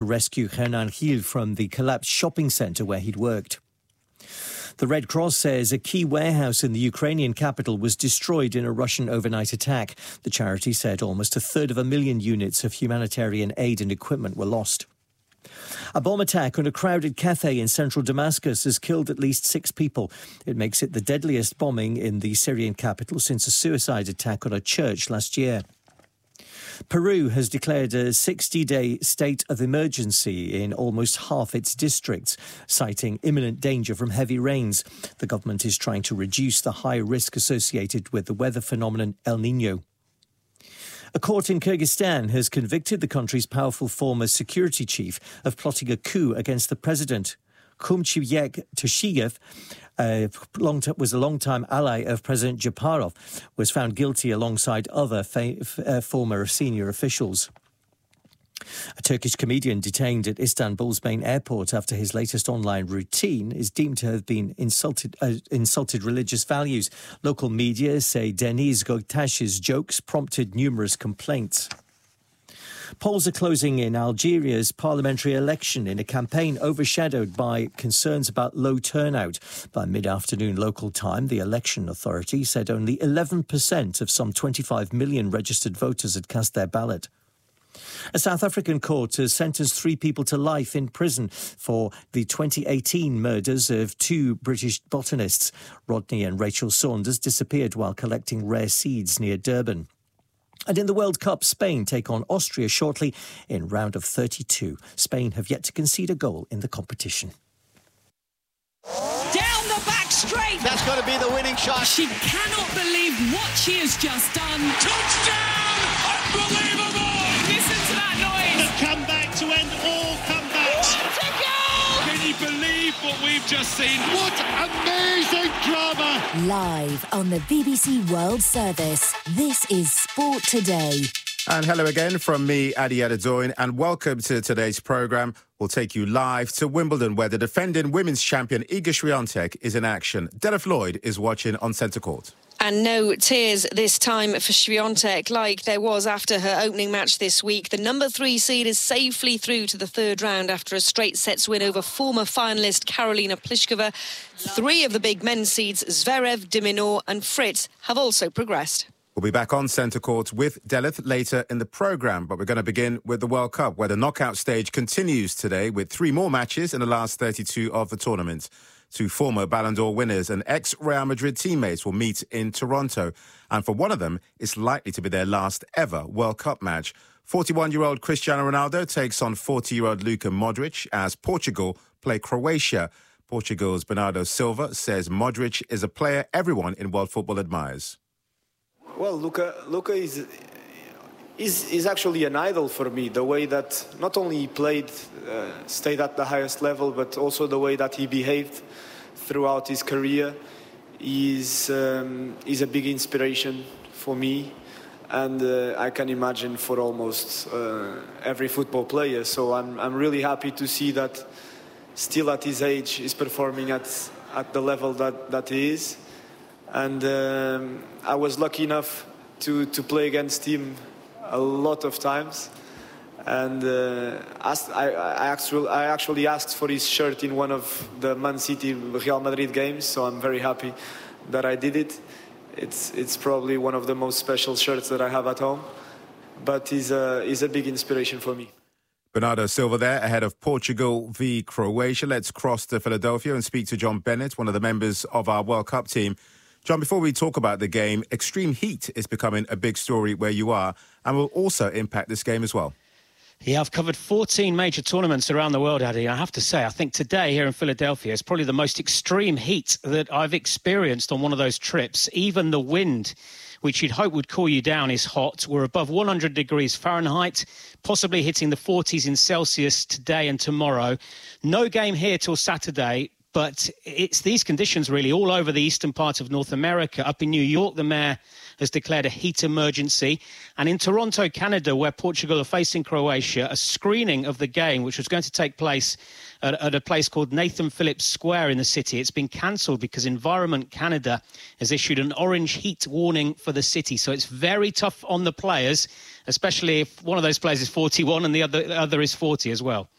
rescue Renan Gil from the collapsed shopping centre where he'd worked. The Red Cross says a key warehouse in the Ukrainian capital was destroyed in a Russian overnight attack. The charity said almost 1/3 units of humanitarian aid and equipment were lost. A bomb attack on a crowded cafe in central Damascus has killed at least 6 people. It makes it the deadliest bombing in the Syrian capital since a suicide attack on a church last year. Peru has declared a 60-day state of emergency in almost half its districts, citing imminent danger from heavy rains. The government is trying to reduce the high risk associated with the weather phenomenon El Niño. A court in Kyrgyzstan has convicted the country's powerful former security chief of plotting a coup against the president. Kumchiyek Toshiyev was a long-time ally of President Japarov, was found guilty alongside other former senior officials. A Turkish comedian detained at Istanbul's main airport after his latest online routine is deemed to have been insulted religious values. Local media say Deniz Göktaş's jokes prompted numerous complaints. Polls are closing in Algeria's parliamentary election in a campaign overshadowed by concerns about low turnout. By mid-afternoon local time, the election authority said only 11% of some 25 million registered voters had cast their ballot. A South African court has sentenced 3 people to life in prison for the 2018 murders of 2 British botanists. Rodney and Rachel Saunders disappeared while collecting rare seeds near Durban. And in the World Cup, Spain take on Austria shortly in round of 32. Spain have yet to concede a goal in the competition. Down the back straight. That's got to be the winning shot. She cannot believe what she has just done. Touchdown! Unbelievable! Listen to that noise. The comeback to end all comebacks. What a goal! Can you believe what we've just seen? What amazing drama! Live on the BBC World Service, this is Sport Today. And hello again from me, Adi Adedoyin, and welcome to today's programme. We'll take you live to Wimbledon, where the defending women's champion Iga Swiatek is in action. Della Floyd is watching on centre court. And no tears this time for Swiatek like there was after her opening match this week. The number 3 seed is safely through to the 3rd round after a straight sets win over former finalist Karolina Pliskova. 3 of the big men's seeds, Zverev, de Minaur and Fritz, have also progressed. We'll be back on centre court with Delith later in the programme, but we're going to begin with the World Cup, where the knockout stage continues today with 3 more matches in the last 32 of the tournament. 2 former Ballon d'Or winners and ex-Real Madrid teammates will meet in Toronto, and for one of them, it's likely to be their last ever World Cup match. 41-year-old Cristiano Ronaldo takes on 40-year-old Luka Modric as Portugal play Croatia. Portugal's Bernardo Silva says Modric is a player everyone in world football admires. Well, Luka is actually an idol for me. The way that not only he played, stayed at the highest level, but also the way that he behaved throughout his career is a big inspiration for me, and I can imagine for almost every football player. So I'm really happy to see that still at his age he's performing at the level that he is. And I was lucky enough to play against him a lot of times, and I actually asked for his shirt in one of the Man City Real Madrid games, so I'm very happy that I did it. It's probably one of the most special shirts that I have at home, but he's a big inspiration for me. Bernardo Silva there, ahead of Portugal v Croatia. Let's cross to Philadelphia and speak to John Bennett, one of the members of our World Cup team. John, before we talk about the game, extreme heat is becoming a big story where you are and will also impact this game as well. Yeah, I've covered 14 major tournaments around the world, Addy. I have to say, I think today here in Philadelphia is probably the most extreme heat that I've experienced on one of those trips. Even the wind, which you'd hope would cool you down, is hot. We're above 100 degrees Fahrenheit, possibly hitting the 40s in Celsius today and tomorrow. No game here till Saturday. But it's these conditions really all over the eastern part of North America. Up in New York, the mayor has declared a heat emergency. And in Toronto, Canada, where Portugal are facing Croatia, a screening of the game, which was going to take place at a place called Nathan Phillips Square in the city, it's been cancelled because Environment Canada has issued an orange heat warning for the city. So it's very tough on the players, especially if one of those players is 41 and the other is 40 as well.